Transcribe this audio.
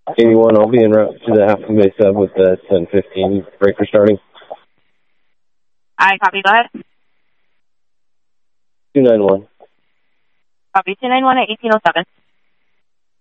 81, I'll be en route to the Half Moon Bay sub with the 10:15 breaker starting. I copy, go ahead. 291. Copy, 291 at 1807.